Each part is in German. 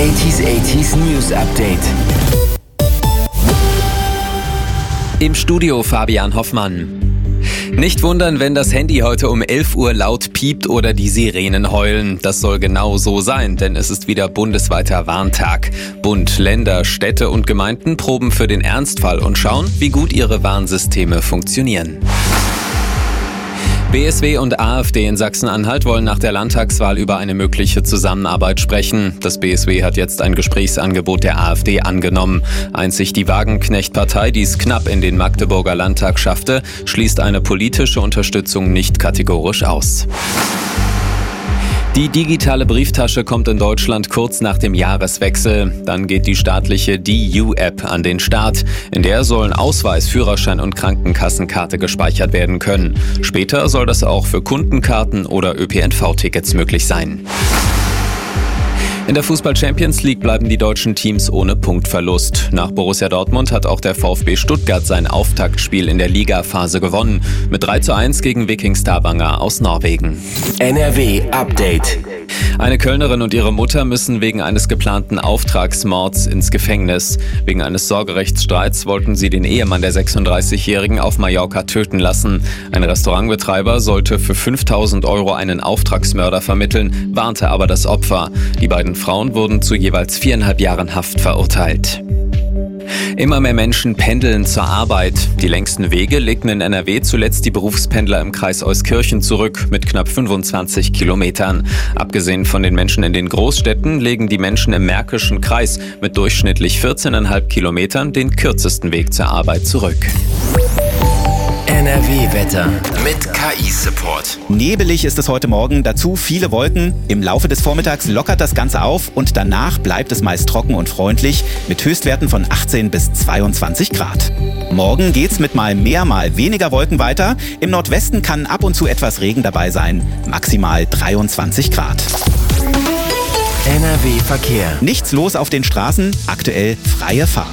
80s News Update. Im Studio Fabian Hoffmann. Nicht wundern, wenn das Handy heute um 11 Uhr laut piept oder die Sirenen heulen. Das soll genau so sein, denn es ist wieder bundesweiter Warntag. Bund, Länder, Städte und Gemeinden proben für den Ernstfall und schauen, wie gut ihre Warnsysteme funktionieren. BSW und AfD in Sachsen-Anhalt wollen nach der Landtagswahl über eine mögliche Zusammenarbeit sprechen. Das BSW hat jetzt ein Gesprächsangebot der AfD angenommen. Einzig die Wagenknecht-Partei, die es knapp in den Magdeburger Landtag schaffte, schließt eine politische Unterstützung nicht kategorisch aus. Die digitale Brieftasche kommt in Deutschland kurz nach dem Jahreswechsel. Dann geht die staatliche DU-App an den Start. In der sollen Ausweis, Führerschein und Krankenkassenkarte gespeichert werden können. Später soll das auch für Kundenkarten oder ÖPNV-Tickets möglich sein. In der Fußball-Champions League bleiben die deutschen Teams ohne Punktverlust. Nach Borussia Dortmund hat auch der VfB Stuttgart sein Auftaktspiel in der Ligaphase gewonnen. Mit 3:1 gegen Viking Stavanger aus Norwegen. NRW Update. Eine Kölnerin und ihre Mutter müssen wegen eines geplanten Auftragsmords ins Gefängnis. Wegen eines Sorgerechtsstreits wollten sie den Ehemann der 36-Jährigen auf Mallorca töten lassen. Ein Restaurantbetreiber sollte für 5.000 € einen Auftragsmörder vermitteln, warnte aber das Opfer. Die beiden Frauen wurden zu jeweils 4,5 Jahren Haft verurteilt. Immer mehr Menschen pendeln zur Arbeit. Die längsten Wege legten in NRW zuletzt die Berufspendler im Kreis Euskirchen zurück mit knapp 25 Kilometern. Abgesehen von den Menschen in den Großstädten legen die Menschen im Märkischen Kreis mit durchschnittlich 14,5 Kilometern den kürzesten Weg zur Arbeit zurück. NRW-Wetter mit KI-Support. Nebelig ist es heute Morgen, dazu viele Wolken. Im Laufe des Vormittags lockert das Ganze auf und danach bleibt es meist trocken und freundlich mit Höchstwerten von 18 bis 22 Grad. Morgen geht's mit mal mehr, mal weniger Wolken weiter. Im Nordwesten kann ab und zu etwas Regen dabei sein, maximal 23 Grad. NRW-Verkehr. Nichts los auf den Straßen, aktuell freie Fahrt.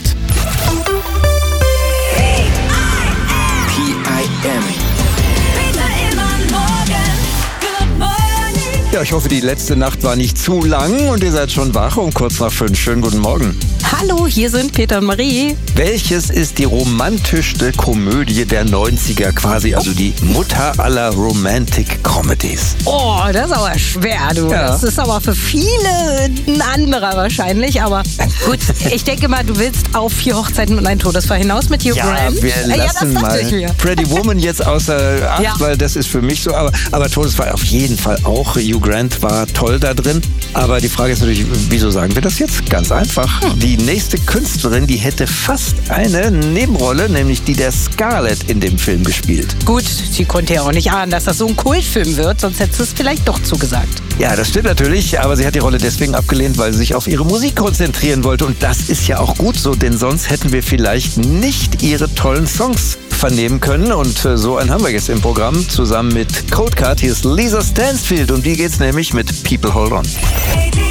Ja, ich hoffe, die letzte Nacht war nicht zu lang und ihr seid schon wach um kurz nach 5. Schönen guten Morgen. Hallo, hier sind Peter und Marie. Welches ist die romantischste Komödie der 90er quasi, also die Mutter aller Romantic Comedies? Oh, das ist aber schwer, du. Ja. Das ist aber für viele ein anderer wahrscheinlich, aber gut, ich denke mal, du willst auf 4 Hochzeiten und ein Todesfall hinaus mit Hugh Grant. Wir lassen das mal dachte ich mir. Pretty Woman jetzt außer Acht, Ja. weil das ist für mich so, aber Todesfall auf jeden Fall auch. Hugh Grant war toll da drin, aber die Frage ist natürlich, wieso sagen wir das jetzt? Ganz einfach. Die nächste Künstlerin, die hätte fast eine Nebenrolle, nämlich die der Scarlett in dem Film gespielt. Gut, sie konnte ja auch nicht ahnen, dass das so ein Kultfilm wird, sonst hätte sie es vielleicht doch zugesagt. Ja, das stimmt natürlich, aber sie hat die Rolle deswegen abgelehnt, weil sie sich auf ihre Musik konzentrieren wollte. Und das ist ja auch gut so, denn sonst hätten wir vielleicht nicht ihre tollen Songs vernehmen können. Und so einen haben wir jetzt im Programm zusammen mit Coldcard. Hier ist Lisa Stansfield und die geht's nämlich mit People Hold On.